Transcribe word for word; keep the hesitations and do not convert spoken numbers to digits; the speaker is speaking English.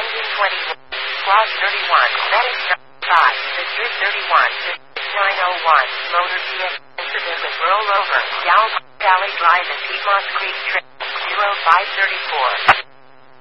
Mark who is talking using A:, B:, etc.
A: engine twenty-one, squad thirty-one, medic five, district thirty-one, nine oh one, motor vehicle incident with rollover, Yalva Valley Drive and Piedmont Creek Trail, zero five thirty-four.